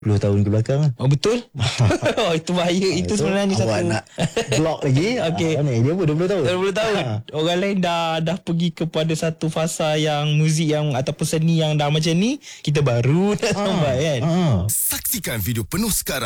10 tahun ke belakang. Oh betul? Oh itu bahaya. Itu sebenarnya awak satu nak block lagi. Okey. Ni dia pun 20 tahun. 20 tahun. Orang lain dah pergi kepada satu fasa yang muzik yang ataupun seni yang dah macam ni, kita baru nak sampai kan. Saksikan video penuh sekarang.